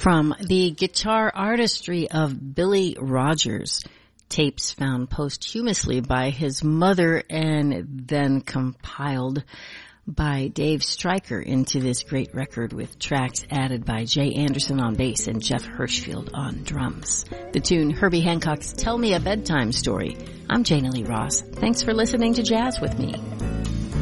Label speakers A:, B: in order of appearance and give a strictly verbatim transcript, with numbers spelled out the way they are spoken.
A: From the guitar artistry of Billy Rogers, tapes found posthumously by his mother and then compiled by Dave Stryker into this great record with tracks added by Jay Anderson on bass and Jeff Hirschfield on drums. The tune Herbie Hancock's Tell Me a Bedtime Story. I'm Jana Lee Ross. Thanks for listening to Jazz with me.